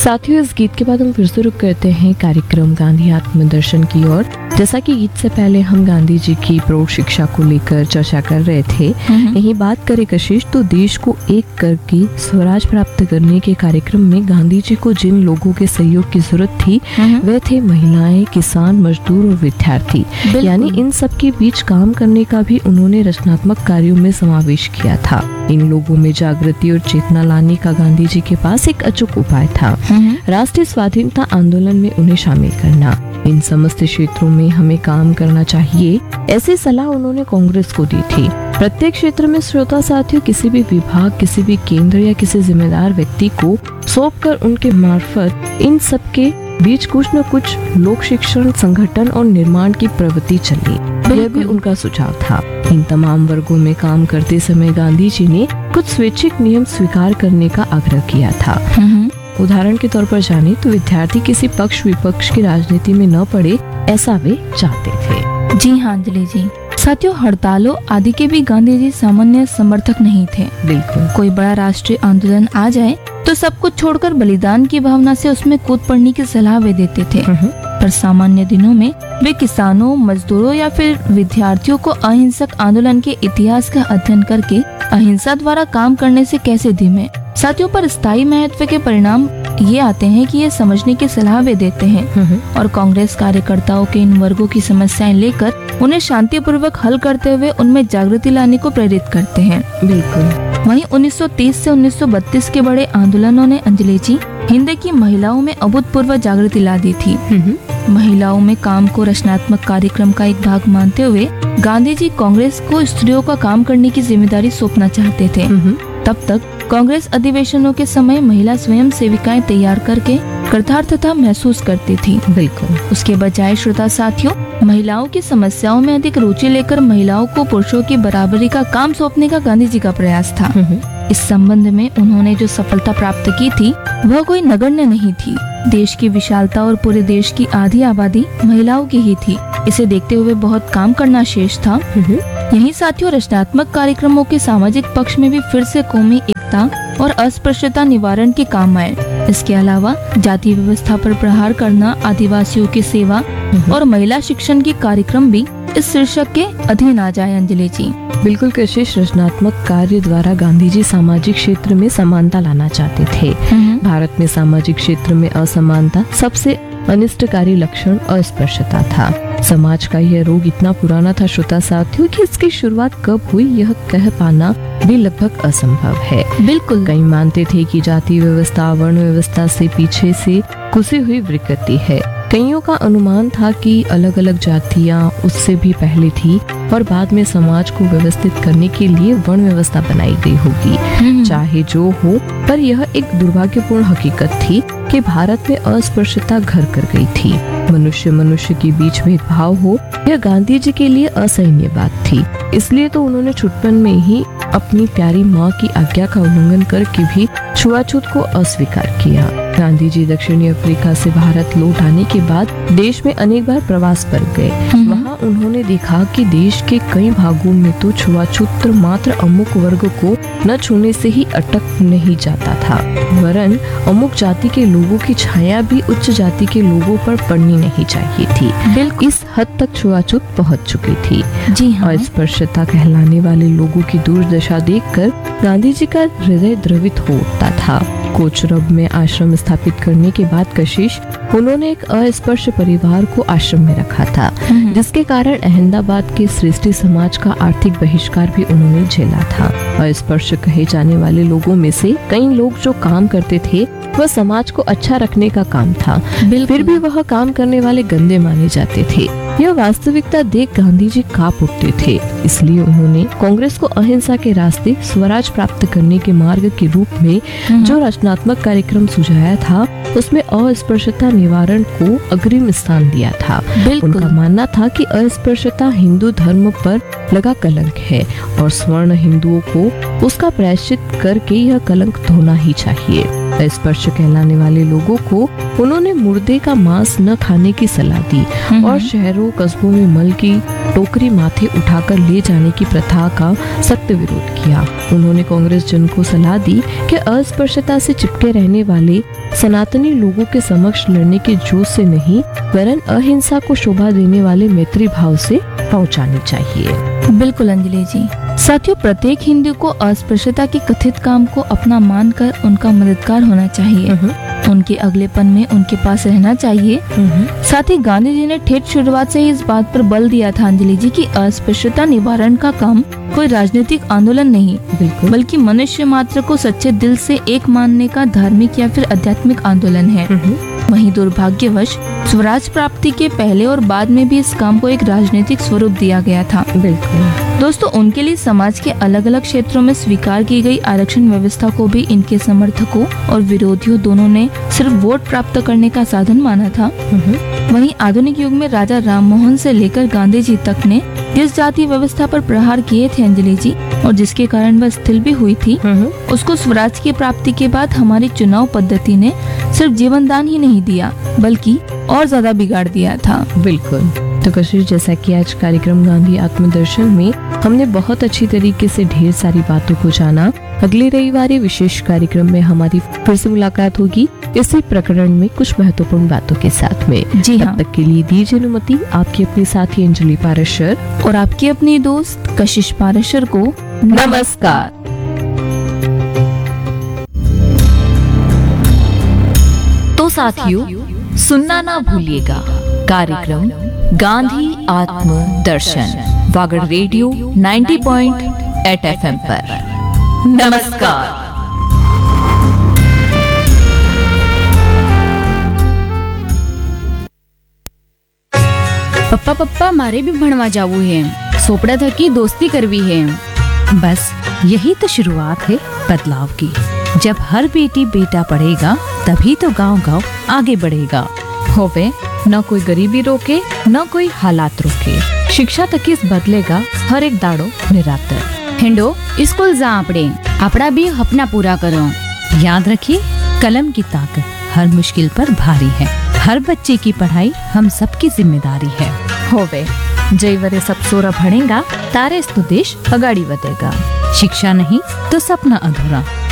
साथियों, इस गीत के बाद हम फिर से रुक करते हैं कार्यक्रम गांधी आत्मदर्शन की ओर। जैसा कि गीत से पहले हम गांधी जी की प्रौढ़ शिक्षा को लेकर चर्चा कर रहे थे, यही बात करें कशिश तो देश को एक करके स्वराज प्राप्त करने के कार्यक्रम में गांधी जी को जिन लोगों के सहयोग की जरूरत थी वे थे महिलाएं, किसान, मजदूर और विद्यार्थी। यानी इन सब के बीच काम करने का भी उन्होंने रचनात्मक कार्यों में समावेश किया था। इन लोगों में जागृति और चेतना लाने का गांधी जी के पास एक अचूक उपाय था, राष्ट्रीय स्वाधीनता आंदोलन में उन्हें शामिल करना। इन समस्त क्षेत्रों में हमें काम करना चाहिए, ऐसी सलाह उन्होंने कांग्रेस को दी थी। प्रत्येक क्षेत्र में श्रोता साथियों किसी भी विभाग, किसी भी केंद्र या किसी जिम्मेदार व्यक्ति को सौंपकर उनके मार्फत इन सब के बीच कुछ न कुछ लोक शिक्षण, संगठन और निर्माण की प्रवृत्ति चली। यह भी उनका सुझाव था। इन तमाम वर्गों में काम करते समय गांधी जी ने कुछ स्वैच्छिक नियम स्वीकार करने का आग्रह किया था। उदाहरण के तौर पर जाने तो विद्यार्थी किसी पक्ष विपक्ष की राजनीति में न पड़े, ऐसा वे चाहते थे। जी हाँ अंजलि जी। साथियों, हड़तालों आदि के भी गांधी जी सामान्य समर्थक नहीं थे। बिल्कुल। कोई बड़ा राष्ट्रीय आंदोलन आ जाए तो सब कुछ छोड़कर बलिदान की भावना से उसमें कूद पड़ने की सलाह वे देते थे। पर सामान्य दिनों में वे किसानों, मजदूरों या फिर विद्यार्थियों को अहिंसक आंदोलन के इतिहास का अध्ययन करके अहिंसा द्वारा काम करने से कैसे धीमे साथियों पर स्थायी महत्व के परिणाम ये आते हैं कि ये समझने की सलाह वे देते हैं और कांग्रेस कार्यकर्ताओं के इन वर्गों की समस्याएं लेकर उन्हें शांतिपूर्वक हल करते हुए उनमें जागृति लाने को प्रेरित करते हैं। बिल्कुल। वहीं 1930 से 1932 के बड़े आंदोलनों ने अंजलि जी हिंद की महिलाओं में अभूतपूर्व जागृति ला दी थी। महिलाओं में काम को रचनात्मक कार्यक्रम का एक भाग मानते हुए गांधी जी कांग्रेस को स्त्रियों का काम करने की जिम्मेदारी सौंपना चाहते थे। तब तक कांग्रेस अधिवेशनों के समय महिला स्वयं सेविकाएं तैयार करके कृतार्थता महसूस करती थी। बिल्कुल। उसके बजाय श्रोता साथियों, महिलाओं की समस्याओं में अधिक रुचि लेकर महिलाओं को पुरुषों की बराबरी का काम सौंपने का गांधी जी का प्रयास था। इस संबंध में उन्होंने जो सफलता प्राप्त की थी वह कोई नगण्य नहीं थी। देश की विशालता और पूरे देश की आधी आबादी महिलाओं की ही थी। इसे देखते हुए बहुत काम करना शेष था। यही साथियों, रचनात्मक कार्यक्रमों के सामाजिक पक्ष में भी फिर से कौमी एकता और अस्पृश्यता निवारण के काम आए। इसके अलावा जाति व्यवस्था पर प्रहार करना, आदिवासियों की सेवा और महिला शिक्षण के कार्यक्रम भी इस शीर्षक के अधीन आ जाए। अंजलि जी। बिल्कुल कशिश, रचनात्मक कार्य द्वारा गांधी जी सामाजिक क्षेत्र में समानता लाना चाहते थे। भारत में सामाजिक क्षेत्र में असमानता सबसे अनिष्टकारी लक्षण अस्पृश्यता था। समाज का यह रोग इतना पुराना था श्रोता साथियों कि इसकी शुरुआत कब हुई यह कह पाना भी लगभग असंभव है। बिल्कुल। कई मानते थे कि जाति व्यवस्था वर्ण व्यवस्था से पीछे से घुसी हुई विकृति है। कईयों का अनुमान था कि अलग अलग जातियां उससे भी पहले थी और बाद में समाज को व्यवस्थित करने के लिए वर्ण व्यवस्था बनाई गई होगी। चाहे जो हो, पर यह एक दुर्भाग्यपूर्ण हकीकत थी कि भारत में अस्पृश्यता घर कर गई थी। मनुष्य के बीच भेदभाव हो, यह गांधी जी के लिए असहनीय बात थी। इसलिए तो उन्होंने छुटपन में ही अपनी प्यारी माँ की आज्ञा का उल्लंघन करके भी छुआछूत को अस्वीकार किया। गांधी जी दक्षिणी अफ्रीका से भारत लौट आने के बाद देश में अनेक बार प्रवास पर गए। वहाँ उन्होंने देखा कि देश के कई भागों में तो छुआछूत मात्र अमुक वर्ग को न छूने से ही अटक नहीं जाता था, वरन अमुक जाति के लोगों की छाया भी उच्च जाति के लोगों पर पड़नी नहीं चाहिए थी। बिल्कुल। इस हद तक छुआछूत पहुँच चुकी थी। जी हाँ। अस्पृश्यता कहलाने वाले लोगों की दुर्दशा देखकर गांधी जी का हृदय द्रवित हो उठता था। कोचरब में आश्रम स्थापित करने के बाद कशिश उन्होंने एक अस्पृश्य परिवार को आश्रम में रखा था, जिसके कारण अहमदाबाद के सृष्टि समाज का आर्थिक बहिष्कार भी उन्होंने झेला था। अस्पृश्य कहे जाने वाले लोगों में से कई लोग जो काम करते थे वह समाज को अच्छा रखने का काम था, फिर भी वह काम करने वाले गंदे माने जाते थे। यह वास्तविकता देख गांधी जी कांप उठते थे। इसलिए उन्होंने कांग्रेस को अहिंसा के रास्ते स्वराज प्राप्त करने के मार्ग के रूप में जो रचनात्मक कार्यक्रम सुझाया था उसमें अस्पृश्यता निवारण को अग्रिम स्थान दिया था। उनका मानना था कि अस्पृश्यता हिंदू धर्म पर लगा कलंक है और स्वर्ण हिंदुओं को उसका प्रायश्चित करके यह कलंक धोना ही चाहिए। अस्पृश्य कहलाने वाले लोगों को उन्होंने मुर्दे का मांस न खाने की सलाह दी और शहरों कस्बों में मल की टोकरी माथे उठाकर ले जाने की प्रथा का सख्त विरोध किया। उन्होंने कांग्रेस जन को सलाह दी कि अस्पृश्यता से चिपके रहने वाले सनातनी लोगों के समक्ष लड़ने के जोश से नहीं, वरन अहिंसा को शोभा देने वाले मैत्री भाव से पहुंचानी चाहिए। बिल्कुल अंजलि जी। साथियों, प्रत्येक हिंदू को अस्पृश्यता के कथित काम को अपना मानकर उनका मददगार होना चाहिए, उनके अगलेपन में उनके पास रहना चाहिए। साथ ही गांधी जी ने ठेठ शुरुआत से ही इस बात पर बल दिया था अंजलि जी कि अस्पृश्यता निवारण का काम कोई राजनीतिक आंदोलन नहीं, बल्कि मनुष्य मात्र को सच्चे दिल से एक मानने का धार्मिक या फिर आध्यात्मिक आंदोलन है। वहीं दुर्भाग्यवश स्वराज प्राप्ति के पहले और बाद में भी इस काम को एक राजनीतिक स्वरूप दिया गया था। बिल्कुल दोस्तों, उनके लिए समाज के अलग अलग क्षेत्रों में स्वीकार की गई आरक्षण व्यवस्था को भी इनके समर्थकों और विरोधियों दोनों ने सिर्फ वोट प्राप्त करने का साधन माना था। वहीं आधुनिक युग में राजा राममोहन से लेकर गांधी जी तक ने जिस जाति व्यवस्था पर प्रहार किए थे अंजलि जी, और जिसके कारण वह स्थिर भी हुई थी, उसको स्वराज की प्राप्ति के बाद हमारी चुनाव पद्धति ने सिर्फ जीवन दान ही नहीं दिया, बल्कि और ज्यादा बिगाड़ दिया था। बिल्कुल। तो कशिश, जैसा कि आज कार्यक्रम गांधी आत्मदर्शन में हमने बहुत अच्छी तरीके से ढेर सारी बातों को जाना। अगले रविवार विशेष कार्यक्रम में हमारी फिर से मुलाकात होगी इसी प्रकरण में कुछ महत्वपूर्ण बातों के साथ में। जी हाँ। तब तक के लिए दीजिए अनुमति आपकी अपनी साथी अंजलि पाराशर और आपकी अपनी दोस्त कशिश पाराशर को नमस्कार। तो साथियों, सुनना ना भूलिएगा कार्यक्रम गांधी आत्म दर्शन वागड़ रेडियो 90.8 FM पर। नमस्कार। पप्पा मारे भी भणवा जावू है, सोपड़ा थकी दोस्ती करवी है। बस यही तो शुरुआत है बदलाव की। जब हर बेटी बेटा पढ़ेगा तभी तो गांव आगे बढ़ेगा। होवे न कोई गरीबी रोके न कोई हालात रोके। शिक्षा तक इस बदलेगा हर एक दाड़ो निरातर। हिंडो स्कूल जा आपड़ा भी अपना पूरा करो। याद रखिए, कलम की ताकत हर मुश्किल पर भारी है। हर बच्चे की पढ़ाई हम सबकी जिम्मेदारी है। होवे जय वरे सब सोरा भणेगा तारे तो देश अगाड़ी बढ़ेगा। शिक्षा नहीं तो सपना अधूरा।